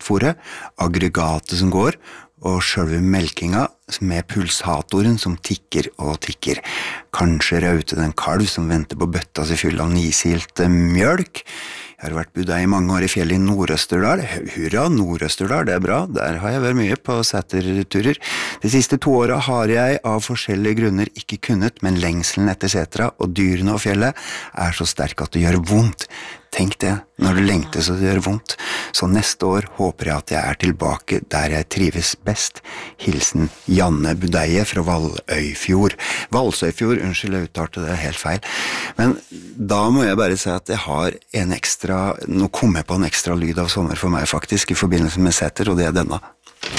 kraftfôret, aggregatet som går, og selve melkinga med pulsatoren som tikker og tikker. Kanskje raute den kalv som venter på bøtta seg full av nisilt mjølk. Jeg har vært budei i mange år i fjellet i Nord-Østerdal. Hurra, Nord-Østerdal, det bra. Der har jeg vært mye på seterturer. De siste 2 årene har jeg av forskjellige grunner ikke kunnet, men lengselen etter setra og dyrene og fjellet er så sterk at det gjør vondt. Tenk det, når du lengter så det gjør vondt. Så neste år håper jeg at jeg er tilbake der jeg trives best. Hilsen Janne Budeie fra Valøyfjord. Valsøyfjord, unnskyld, jeg uttalte det helt feil. Men da må jeg bare si at jeg har nå kom jeg på en ekstra lyd av sommer for meg faktisk, i forbindelse med seter, og det er denne.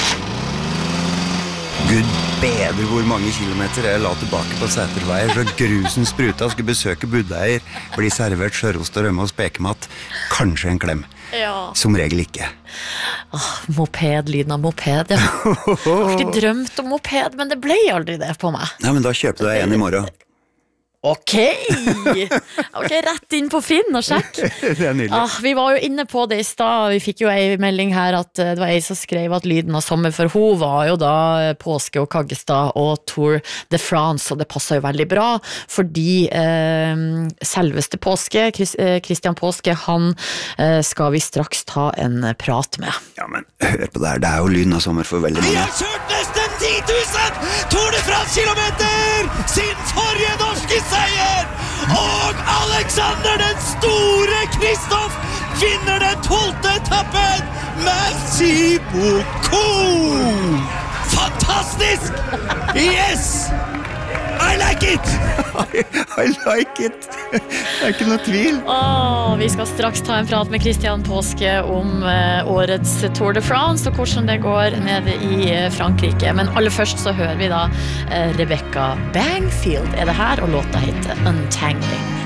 Gud bedre hvor mange kilometer jeg la tilbake på seterveier, så grusen spruta, skulle besøke budeier, bli servert sjørost og rømme og spekemat, kanskje en klem. Ja. Som regel ikke. Moped, lyden av moped, ja. Jeg har alltid drømt om moped, men det ble aldri det på meg. Nei, men da kjøper du deg en i morgen. Ok, rett inn på Finn og sjekk. Det er nydelig. Vi var jo inne på det i stad. Vi fikk jo en melding her at det var en som skrev at lyden av sommer, for hun var jo da påske og Kaggestad og Tour de France, og det passet jo veldig bra, fordi selveste påske, Christian Påske, han skal vi straks ta en prat med. Ja, men hør på det her, det er jo lyden av sommer for veldig mange. Vi har kjørt nesten 10 000 Tour de France-kilometer sin forrige norske seier, og Alexander den store Kristoff vinner den 12. etappen. Merci beaucoup! Fantastisk! Yes! I like it! I like it! Det er ikke noe tvil. Vi skal straks ta en prat med Christian Påske om årets Tour de France og hvordan det går nede i Frankrike. Men aller først så hører vi da Rebecca Bangfield er det her, og låta heter Untangling.